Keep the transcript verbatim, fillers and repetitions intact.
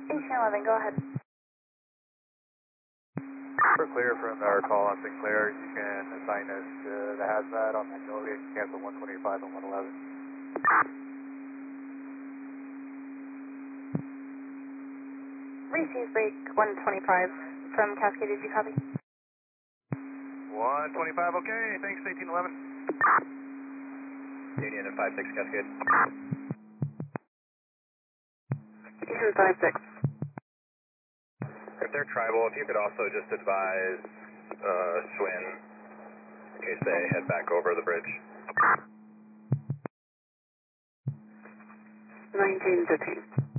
eighteen eleven, go ahead. We're clear from our call on Sinclair. You can assign us to the hazmat on Magnolia and cancel one twenty-five and one eleven. Receive break one twenty-five from Cascade, did you copy? one twenty-five, okay. Thanks, eighteen eleven. Union at five six Cascade. Union five six. If they're tribal, if you could also just advise uh, Schwinn in case they head back over the bridge. nineteen fifteen.